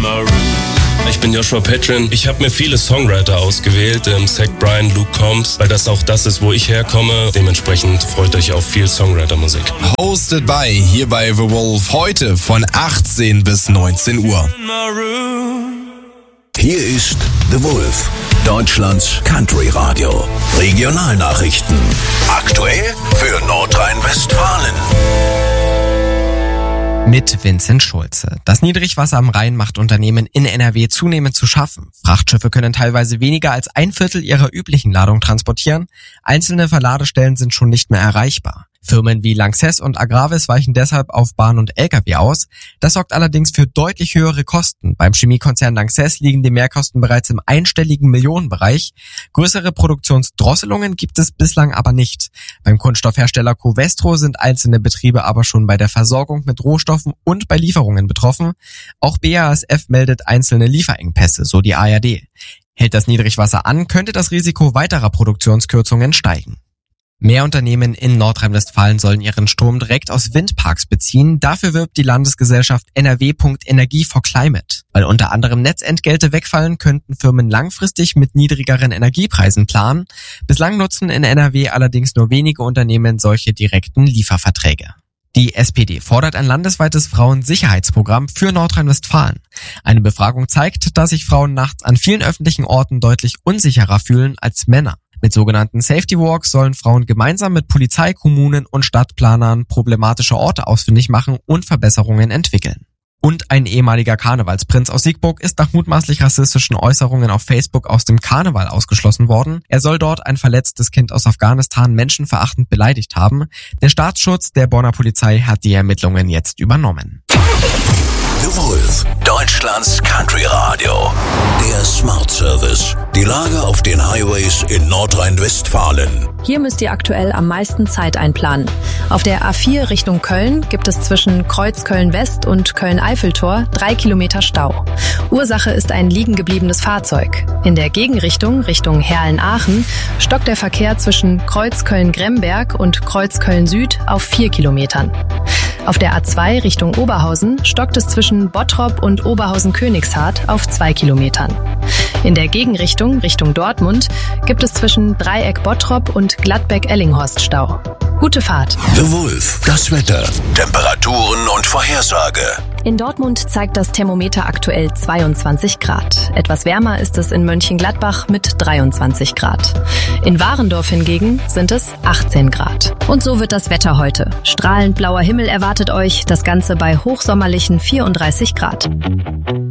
Ich bin Joshua Petrin. Ich habe mir viele Songwriter ausgewählt, Zach Bryan, Luke Combs, weil das auch das ist, wo ich herkomme. Dementsprechend freut euch auf viel Songwriter-Musik. Hosted by hier bei The Wolf, heute von 18 bis 19 Uhr. Hier ist The Wolf, Deutschlands Country-Radio. Regionalnachrichten. Aktuell für Nordrhein-Westfalen. Mit Vincent Schulze. Das Niedrigwasser am Rhein macht Unternehmen in NRW zunehmend zu schaffen. Frachtschiffe können teilweise weniger als 1/4 ihrer üblichen Ladung transportieren. Einzelne Verladestellen sind schon nicht mehr erreichbar. Firmen wie Lanxess und Agravis weichen deshalb auf Bahn und Lkw aus. Das sorgt allerdings für deutlich höhere Kosten. Beim Chemiekonzern Lanxess liegen die Mehrkosten bereits im einstelligen Millionenbereich. Größere Produktionsdrosselungen gibt es bislang aber nicht. Beim Kunststoffhersteller Covestro sind einzelne Betriebe aber schon bei der Versorgung mit Rohstoffen und bei Lieferungen betroffen. Auch BASF meldet einzelne Lieferengpässe, so die ARD. Hält das Niedrigwasser an, könnte das Risiko weiterer Produktionskürzungen steigen. Mehr Unternehmen in Nordrhein-Westfalen sollen ihren Strom direkt aus Windparks beziehen. Dafür wirbt die Landesgesellschaft NRW.Energie for Climate. Weil unter anderem Netzentgelte wegfallen, könnten Firmen langfristig mit niedrigeren Energiepreisen planen. Bislang nutzen in NRW allerdings nur wenige Unternehmen solche direkten Lieferverträge. Die SPD fordert ein landesweites Frauensicherheitsprogramm für Nordrhein-Westfalen. Eine Befragung zeigt, dass sich Frauen nachts an vielen öffentlichen Orten deutlich unsicherer fühlen als Männer. Mit sogenannten Safety Walks sollen Frauen gemeinsam mit Polizei, Kommunen und Stadtplanern problematische Orte ausfindig machen und Verbesserungen entwickeln. Und ein ehemaliger Karnevalsprinz aus Siegburg ist nach mutmaßlich rassistischen Äußerungen auf Facebook aus dem Karneval ausgeschlossen worden. Er soll dort ein verletztes Kind aus Afghanistan menschenverachtend beleidigt haben. Der Staatsschutz der Bonner Polizei hat die Ermittlungen jetzt übernommen. The Wolf, Deutschlands Country Radio. Der Smart Service. Die Lage auf den Highways in Nordrhein-Westfalen. Hier müsst ihr aktuell am meisten Zeit einplanen. Auf der A4 Richtung Köln gibt es zwischen Kreuz Köln-West und Köln-Eiffeltor 3 Kilometer Stau. Ursache ist ein liegen gebliebenes Fahrzeug. In der Gegenrichtung, Richtung Herlen-Aachen, stockt der Verkehr zwischen Kreuz Köln-Gremberg und Kreuz Köln-Süd auf 4 Kilometern. Auf der A2 Richtung Oberhausen stockt es zwischen Bottrop und Oberhausen-Königshardt auf 2 Kilometern. In der Gegenrichtung, Richtung Dortmund, gibt es zwischen Dreieck Bottrop und Gladbeck-Ellinghorst Stau. Gute Fahrt. The Wolf, das Wetter, Temperaturen und Vorhersage. In Dortmund zeigt das Thermometer aktuell 22 Grad. Etwas wärmer ist es in Mönchengladbach mit 23 Grad. In Warendorf hingegen sind es 18 Grad. Und so wird das Wetter heute. Strahlend blauer Himmel erwartet euch, das Ganze bei hochsommerlichen 34 Grad.